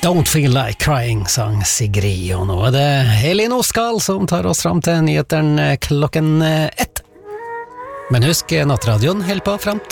Don't Feel Like Crying, sang Sigrid, og nå er det Elin Oskal som tar oss fram til nyheteren klokken 1. Men husk, nattradioen holder på fram